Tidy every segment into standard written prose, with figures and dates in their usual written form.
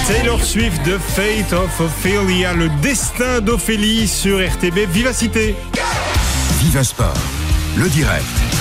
Taylor Swift, The Fate of Ophelia, le destin d'Ophélie sur RTB Vivacité. Viva Sport, le direct.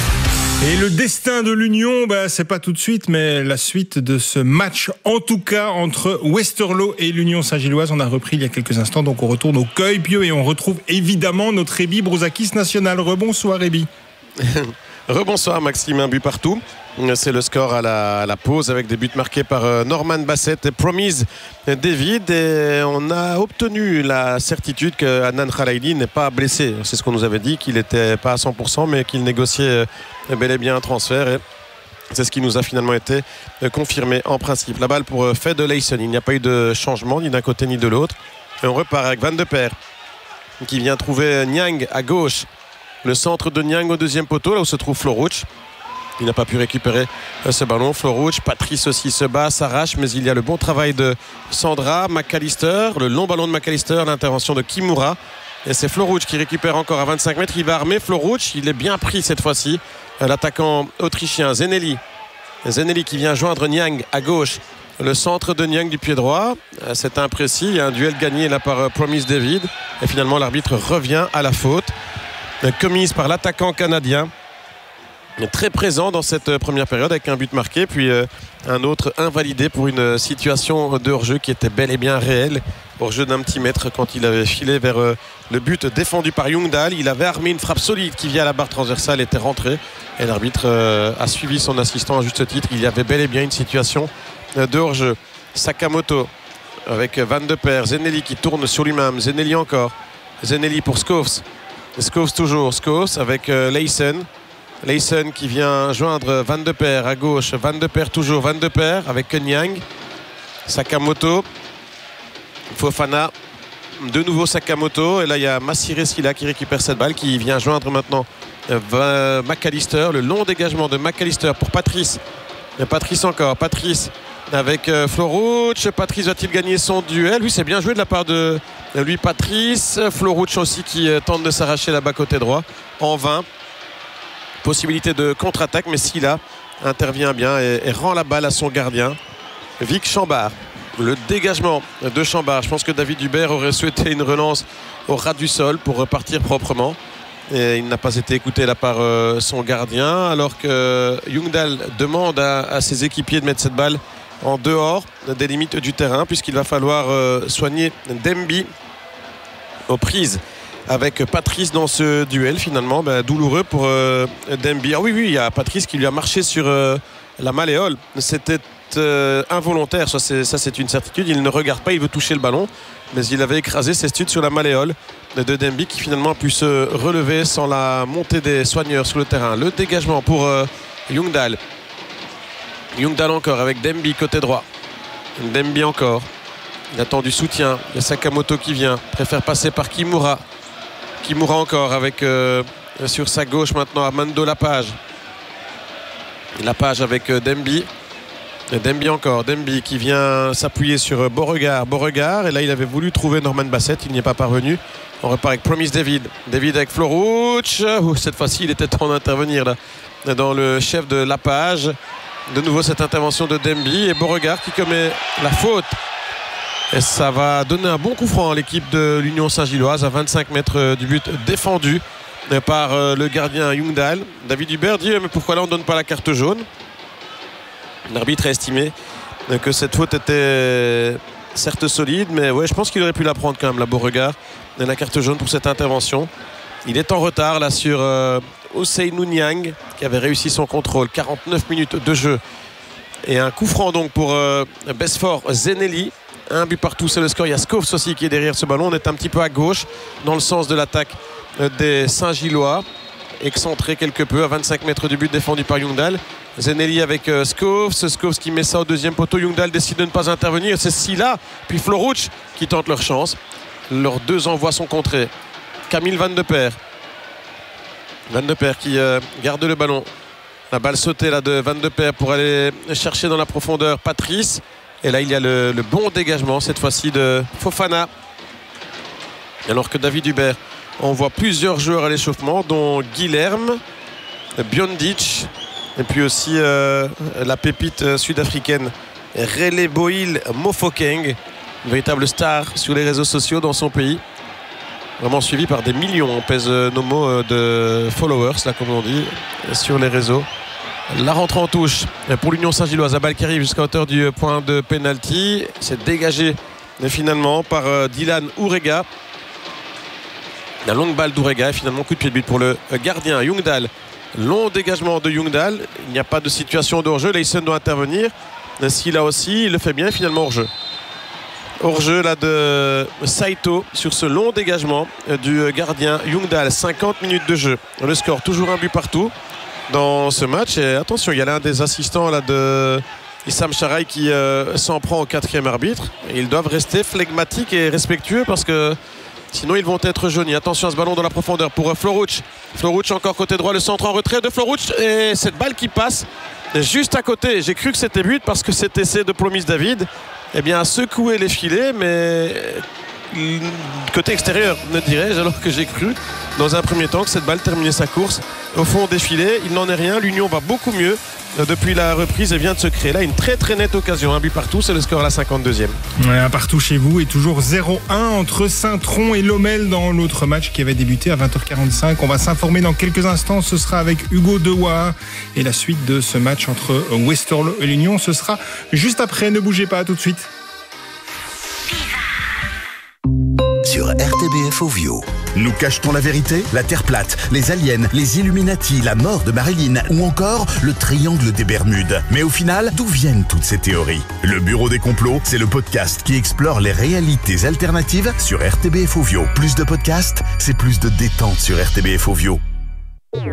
Et le destin de l'Union, c'est pas tout de suite, mais la suite de ce match, en tout cas, entre Westerlo et l'Union Saint-Gilloise. On a repris il y a quelques instants, donc on retourne au Cueil-Pieux et on retrouve évidemment notre Rébi Brouzakis national. Rebonsoir Rébi. Rebonsoir Maxime, un but partout. C'est le score à la pause avec des buts marqués par Norman Bassett et Promise David. Et on a obtenu la certitude que Adnan Khalaili n'est pas blessé. C'est ce qu'on nous avait dit, qu'il n'était pas à 100%, mais qu'il négociait bel et bien un transfert. Et c'est ce qui nous a finalement été confirmé en principe. La balle pour Fed Leysen. Il n'y a pas eu de changement ni d'un côté ni de l'autre. Et on repart avec Van de Perre qui vient trouver Niang à gauche. Le centre de Niang au deuxième poteau, là où se trouve Florouch. Il n'a pas pu récupérer ce ballon. Florouch, Patrice aussi se bat, s'arrache, mais il y a le bon travail de Sandra, McAllister, le long ballon de McAllister, l'intervention de Kimura. Et c'est Florouch qui récupère encore à 25 mètres. Il va armer Florouch, il est bien pris cette fois-ci. L'attaquant autrichien Zeneli. Zeneli qui vient joindre Niang à gauche. Le centre de Niang du pied droit. C'est imprécis, il y a un duel gagné là par Promise David. Et finalement l'arbitre revient à la faute commise par l'attaquant canadien. Très présent dans cette première période avec un but marqué, puis un autre invalidé pour une situation de hors-jeu qui était bel et bien réelle. Hors-jeu d'un petit mètre quand il avait filé vers le but défendu par Youngdahl. Il avait armé une frappe solide qui via la barre transversale était rentrée. Et l'arbitre a suivi son assistant à juste titre. Il y avait bel et bien une situation de hors-jeu. Sakamoto avec Van de Perre. Zeneli qui tourne sur lui-même. Zeneli encore. Zeneli pour Schoofs. Schoofs toujours. Schoofs avec Leysen. Leysen qui vient joindre Van de Perre à gauche. Van de Perre toujours. Van de Perre avec Niang. Sakamoto. Fofana. De nouveau Sakamoto. Et là, il y a Massiré Silla qui récupère cette balle, qui vient joindre maintenant McAllister. Le long dégagement de McAllister pour Patrice. Et Patrice encore. Patrice avec Florouch. Patrice va-t-il gagner son duel? Oui, c'est bien joué de la part de lui, Patrice. Florouch aussi qui tente de s'arracher là-bas côté droit. En vain. Possibilité de contre-attaque, mais Silla intervient bien et rend la balle à son gardien, Vic Chambard. Le dégagement de Chambard. Je pense que David Hubert aurait souhaité une relance au ras du sol pour repartir proprement. Et il n'a pas été écouté là par son gardien, alors que Youngdahl demande à ses équipiers de mettre cette balle en dehors des limites du terrain, puisqu'il va falloir soigner Demby aux prises avec Patrice dans ce duel finalement. Douloureux pour Demby. Ah oui, il y a Patrice qui lui a marché sur la malléole. C'était involontaire, ça c'est une certitude. Il ne regarde pas, il veut toucher le ballon, mais il avait écrasé ses studs sur la malléole de Demby, qui finalement a pu se relever sans la montée des soigneurs sur le terrain. Le dégagement pour Youngdahl. Youngdahl encore avec Demby côté droit. Demby encore. Il attend du soutien. Il y a Sakamoto qui vient. Préfère passer par Kimura. Kimura encore avec sur sa gauche maintenant Armando Lapage. Lapage avec Demby. Demby encore. Demby qui vient s'appuyer sur Beauregard. Beauregard. Et là il avait voulu trouver Norman Bassett. Il n'y est pas parvenu. On repart avec Promise David. David avec Florouch. Cette fois-ci il était temps d'intervenir là dans le chef de Lapage. De nouveau cette intervention de Demby. Et Beauregard qui commet la faute. Et ça va donner un bon coup franc à l'équipe de l'Union Saint-Gilloise à 25 mètres du but défendu par le gardien Youngdahl. David Hubert dit mais pourquoi là on ne donne pas la carte jaune? L'arbitre a estimé que cette faute était certes solide, mais ouais, je pense qu'il aurait pu la prendre quand même, la Beauregard, la carte jaune pour cette intervention. Il est en retard là sur Ousseynou Niang qui avait réussi son contrôle. 49 minutes de jeu et un coup franc donc pour Besfort Zeneli. Un but partout, c'est le score. Il y a Schoofs aussi qui est derrière ce ballon. On est un petit peu à gauche dans le sens de l'attaque des Saint-Gillois, excentré quelque peu à 25 mètres du but défendu par Youngdahl. Zeneli avec Schoofs qui met ça au deuxième poteau. Youngdahl décide de ne pas intervenir. C'est Silla puis Florouch qui tentent leur chance. Leurs deux envois sont contrés. Camille Van de Perre. Van de Perre qui garde le ballon. La balle sautée là de Van de Perre pour aller chercher dans la profondeur Patrice. Et là il y a le bon dégagement cette fois-ci de Fofana. Alors que David Hubert envoie plusieurs joueurs à l'échauffement, dont Guilherme, Biondic et puis aussi la pépite sud-africaine Relebohil Mofokeng, une véritable star sur les réseaux sociaux dans son pays. Vraiment suivi par des millions, on pèse nos mots, de followers, là comme on dit, sur les réseaux. La rentrée en touche pour l'Union Saint-Gilloise. La balle qui arrive jusqu'à hauteur du point de pénalty. C'est dégagé finalement par Dylan Urega. La longue balle d'Urega et finalement coup de pied de but pour le gardien Ljungdahl. Long dégagement de Ljungdahl. Il n'y a pas de situation de hors-jeu. Leison doit intervenir. S'il a aussi, il le fait bien finalement hors-jeu. Hors-jeu là de Saito sur ce long dégagement du gardien Ljungdahl. 50 minutes de jeu. Le score toujours un but partout dans ce match. Et attention, il y a l'un des assistants là de Issam Charaï qui s'en prend au 4e arbitre. Et ils doivent rester flegmatiques et respectueux parce que sinon ils vont être jaunis. Attention à ce ballon dans la profondeur pour Floruc. Floruc encore côté droit, le centre en retrait de Floruc. Et cette balle qui passe juste à côté. J'ai cru que c'était but parce que cet essai de Promise David a secoué les filets, mais côté extérieur, ne dirais-je, alors que j'ai cru dans un premier temps que cette balle terminait sa course au fond des filets. Il n'en est rien. L'Union va beaucoup mieux depuis la reprise et vient de se créer là une très très nette occasion. Un but partout, c'est le score à la 52e. Ouais, un partout chez vous et toujours 0-1 entre Saint-Tron et Lommel dans l'autre match qui avait débuté à 20h45. On va s'informer dans quelques instants. Ce sera avec Hugo Dewa et la suite de ce match entre Westerlo et l'Union. Ce sera juste après. Ne bougez pas, à tout de suite. Sur RTBF Ovio. Nous cachetons la vérité, la Terre plate, les aliens, les Illuminati, la mort de Marilyn ou encore le triangle des Bermudes. Mais au final, d'où viennent toutes ces théories ? Le Bureau des complots, c'est le podcast qui explore les réalités alternatives sur RTBF Ovio. Plus de podcasts, c'est plus de détente sur RTBF Ovio.